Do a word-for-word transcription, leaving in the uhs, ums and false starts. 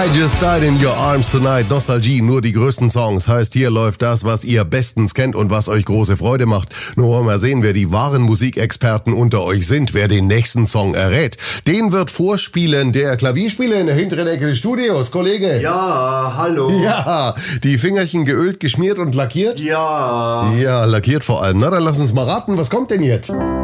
I Just Died in Your Arms Tonight. Nostalgie, nur die größten Songs. Heißt, hier läuft das, was ihr bestens kennt und was euch große Freude macht. Nur wollen wir sehen, wer die wahren Musikexperten unter euch sind, wer den nächsten Song errät. Den wird vorspielen der Klavierspieler in der hinteren Ecke des Studios, Kollege. Ja, hallo. Ja, die Fingerchen geölt, geschmiert und lackiert? Ja. Ja, lackiert vor allem. Na, dann lass uns mal raten, was kommt denn jetzt?